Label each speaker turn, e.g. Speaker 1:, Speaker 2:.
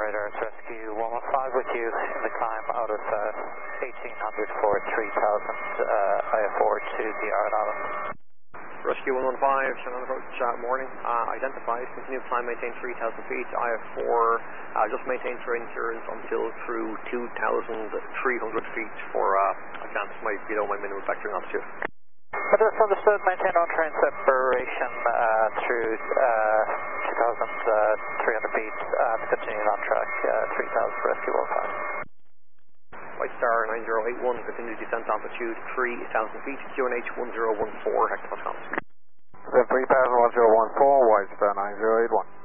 Speaker 1: radars, rescue 115 with you in the climb out of 1800 for 3000 IF4 to the Iron Islands.
Speaker 2: Rescue 115, Shannon approach, morning. Identified, continue climb, maintain 3000 feet, IF4, just maintain terrain clearance until through 2300 feet for a chance might below my minimum vectoring altitude.
Speaker 1: That's understood, maintain on train separation through 2300 feet and continue on track 3000 for rescue 115.
Speaker 2: White Star 9081, continue descent altitude 3000 feet, QNH 1014, hectopascals.
Speaker 3: 3000 1014, White Star 9081.